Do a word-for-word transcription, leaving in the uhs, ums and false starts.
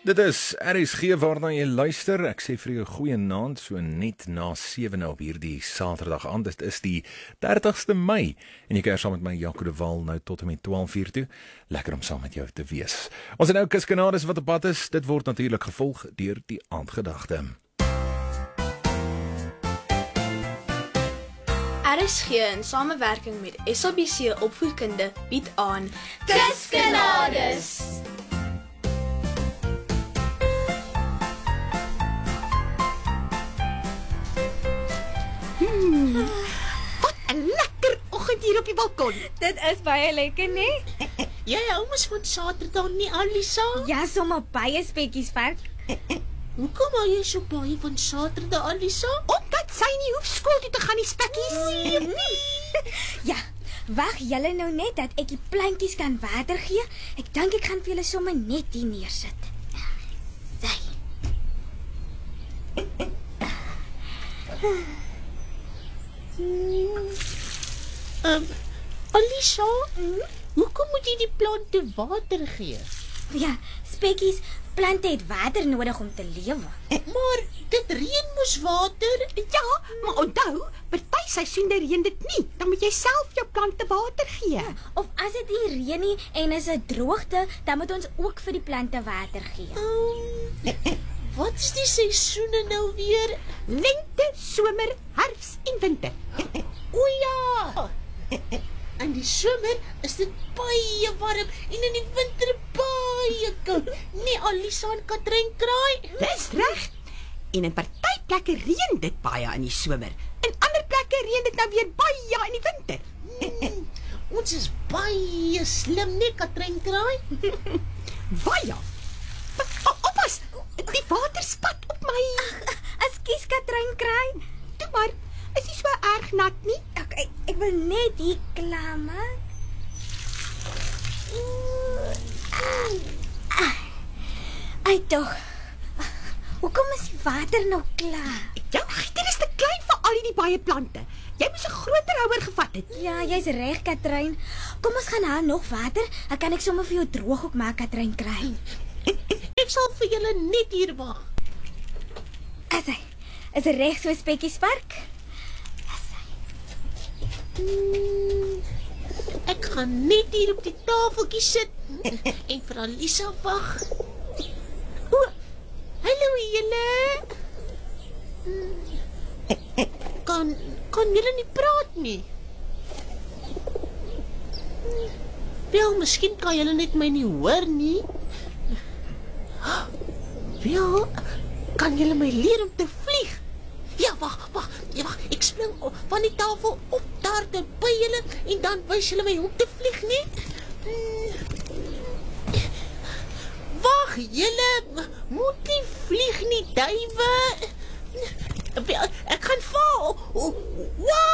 Dit is R S G waarna jy luister. Ek sê vir jou goeie naand, so net na sewe op hierdie Saterdag aan. Dit is die dertigste Mei en jy kuier saam met my Jaco de Waal nou tot en met twaalf uur toe. Lekker om saam met jou te wees. Ons het nou kuskanades wat op pad is. Dit word natuurlik gevolg deur die aandgedagte. R S G in samewerking met S A B C Opvoedkunde bied aan Kuskanades. Hmm, wat 'n lekker oggend hier op die balkon. Dit is baie lekker, né? Jy hou mos van Saterdag nie, Alisa? Ja, sommer baie spekkies werk. Hoekom hou jy so baie van Saterdag, Alisa? Omdat sy nie hoef skool toe te gaan nie, spekkies. Nee. Ja, wag julle nou net dat ek die plantjies kan water gee. Ek dink ek gaan vir julle sommer net hier neersit. Sy. Um, Alisa, hmm? Hoekom moet jy die plante water gee? Ja, spekkies, plante het water nodig om te lewe. Maar dit reën mos water. Ja, maar onthou, party seisoene reën dit nie. Dan moet jy self jou plante water gee. Ja, of as dit nie reën nie en is 'n droogte, dan moet ons ook vir die plante water gee. Um, wat is die seisoene nou weer? Lente, somer, herfs en winter. O ja. In die somer is dit baie warm en in die winter baie koud. Nee, Alisa en Katrein kraai. Dis reg. En in party plekke reën dit baie in die somer. In ander plekke reën dit nou weer baie in die winter. Hmm, ons is baie slim, nee, Katrein kraai. Baie. Oppas, die water spat op my. Ekskuus, Katrein kraai. Toe maar, is nie so erg nat nie. Okay, ek wil net hier klaar maak. Ai tog. Hoekom is die water nou klaar? Jou gieter is te klein vir al die baie plante. Jy moes 'n groter houer gevat het. Ja, jy's reg, Katrein. Kom ons gaan haal nog water. Dan kan ek sommer vir jou droog ook maak, Katrein kry. Ek sal vir julle net hier wag. Asai. Is dit reg so spekkies park? Hmm, ek gaan net hier op die tafeltjie sit en vir Alisa wag. O, hallo julle. Hmm, kan kan julle nie praat nie? Wel, miskien kan julle net my nie hoor nie. Wel, kan julle my leer om te vlieg? Ja, wag, wag, ja, wag, ek spring op, van die tafel op daar te by julle en dan wys julle my hoe te vlieg, nie? Hmm. Wag, julle moet nie vlieg nie, duiwe. Ek gaan val. Wow!